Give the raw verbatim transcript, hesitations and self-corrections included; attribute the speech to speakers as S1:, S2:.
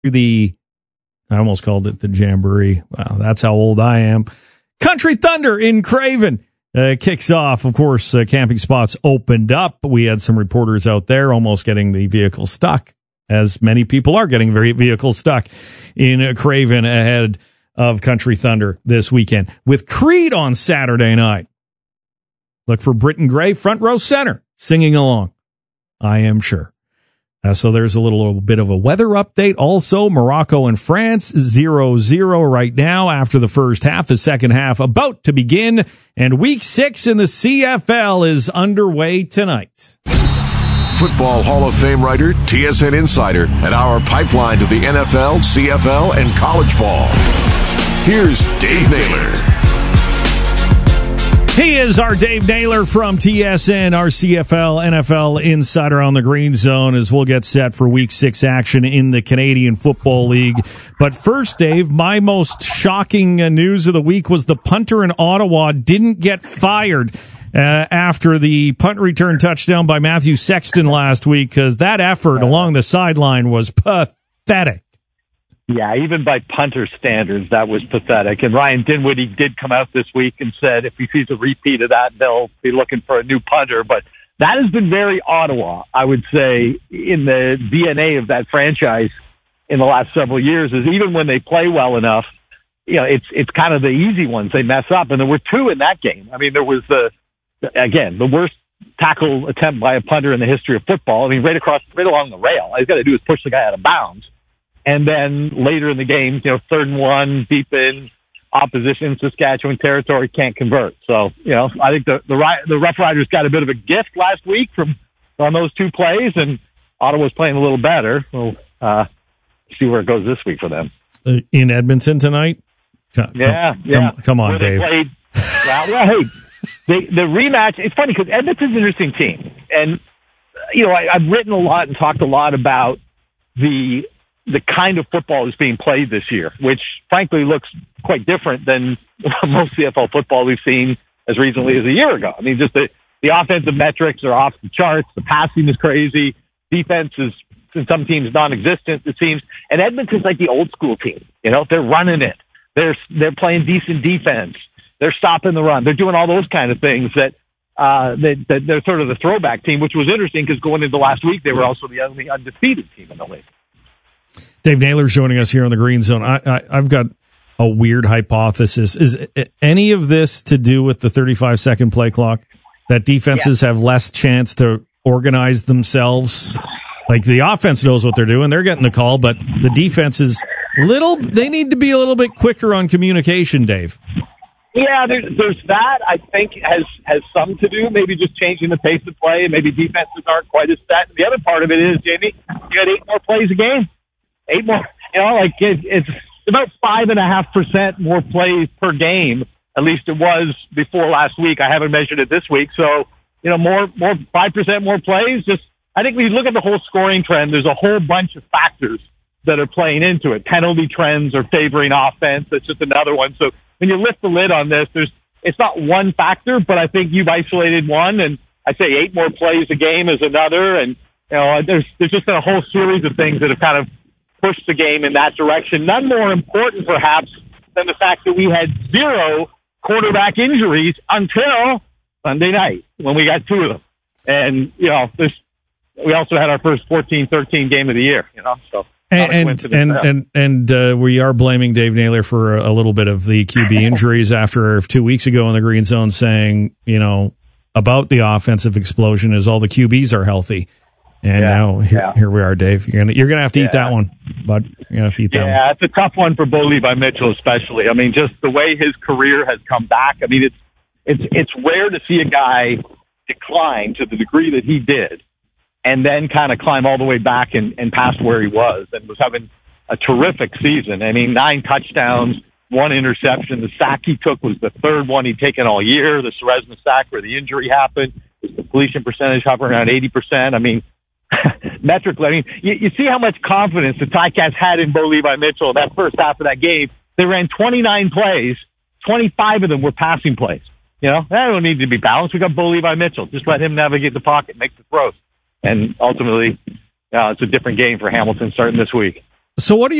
S1: the, I almost called it the Jamboree. Wow, that's how old I am. Country Thunder in Craven uh, kicks off. Of course, uh, camping spots opened up. We had some reporters out there almost getting the vehicle stuck, as many people are getting very vehicle stuck in uh, Craven ahead of Country Thunder this weekend. With Creed on Saturday night. Look for Britton Gray, front row center, singing along. I am sure. Uh, so there's a little bit of a weather update. Also, Morocco and France, zero zero right now after the first half. The second half about to begin. And week six in the C F L is underway tonight.
S2: Football Hall of Fame writer, T S N insider, and our pipeline to the N F L, C F L, and college ball. Here's Dave Naylor.
S1: He is our Dave Naylor from T S N, our C F L, N F L insider on the Green Zone, as we'll get set for week six action in the Canadian Football League. But first, Dave, my most shocking news of the week was the punter in Ottawa didn't get fired uh, after the punt return touchdown by Matthew Sexton last week, because that effort along the sideline was pathetic.
S3: Yeah, even by punter standards, that was pathetic. And Ryan Dinwiddie did come out this week and said if he sees a repeat of that, they'll be looking for a new punter. But that has been very Ottawa, I would say, in the D N A of that franchise in the last several years, is even when they play well enough, you know, it's it's kind of the easy ones they mess up. And there were two in that game. I mean, there was, the again, the worst tackle attempt by a punter in the history of football. I mean, right across, right along the rail. All he's got to do is push the guy out of bounds. And then later in the game, you know, third and one, deep in opposition, Saskatchewan territory, can't convert. So, you know, I think the the, the Rough Riders got a bit of a gift last week from on those two plays, and Ottawa's playing a little better. We'll uh, see where it goes this week for them.
S1: Uh, in Edmonton tonight? Come,
S3: yeah,
S1: come,
S3: yeah.
S1: Come, come on, Dave.
S3: Played, well, well, hey, the, the rematch, it's funny because Edmonton's an interesting team. And, you know, I, I've written a lot and talked a lot about the the kind of football that's being played this year, which frankly looks quite different than most C F L football we've seen as recently as a year ago. I mean, just the, the offensive metrics are off the charts. The passing is crazy. Defense is, in some teams, non-existent, it seems. And Edmonton's like the old school team. You know, they're running it. They're, they're playing decent defense. They're stopping the run. They're doing all those kind of things that, uh, that, that they're sort of the throwback team, which was interesting because going into last week, they were also the only undefeated team in the league.
S1: Dave Naylor's joining us here on the Green Zone. I, I, I've got a weird hypothesis. Is any of this to do with the thirty-five second play clock? That defenses yeah. have less chance to organize themselves? Like the offense knows what they're doing. They're getting the call, but the defense is little, they need to be a little bit quicker on communication, Dave.
S3: Yeah, there's, there's that, I think, has, has some to do, maybe just changing the pace of play, and maybe defenses aren't quite as set. And the other part of it is, Jamie, you got eight more plays a game. Eight more, you know, like it, it's about five and a half percent more plays per game. At least it was before last week. I haven't measured it this week. So, you know, more, more, five percent more plays. Just, I think when you look at the whole scoring trend, there's a whole bunch of factors that are playing into it. Penalty trends are favoring offense. That's just another one. So when you lift the lid on this, there's, it's not one factor, but I think you've isolated one. And I say eight more plays a game is another. And, you know, there's, there's just been a whole series of things that have kind of pushed the game in that direction. None more important, perhaps, than the fact that we had zero quarterback injuries until Sunday night when we got two of them. And, you know, this, we also had our first fourteen thirteen game of the year, you know, so.
S1: And and and, and and uh, we are blaming Dave Naylor for a little bit of the Q B injuries after two weeks ago in the Green Zone saying, you know, about the offensive explosion is all the Q Bs are healthy. And yeah, now here, yeah. here we are, Dave. You're gonna you're gonna have to yeah. eat that one, bud. You're gonna have to eat that
S3: yeah,
S1: one.
S3: Yeah, it's a tough one for Bo Levi Mitchell, especially. I mean, just the way his career has come back. I mean, it's it's it's rare to see a guy decline to the degree that he did, and then kind of climb all the way back and, and past where he was, and was having a terrific season. I mean, nine touchdowns, one interception. The sack he took was the third one he'd taken all year. The Ceresna sack where the injury happened. His completion percentage hovering around eighty percent. I mean. Metrically, I mean, you, you see how much confidence the Ticats had in Bo Levi Mitchell in that first half of that game. They ran twenty-nine plays, twenty-five of them were passing plays. You know, that don't need to be balanced. We got Bo Levi Mitchell. Just let him navigate the pocket, make the throws. And ultimately, uh, it's a different game for Hamilton starting this week.
S1: So what do you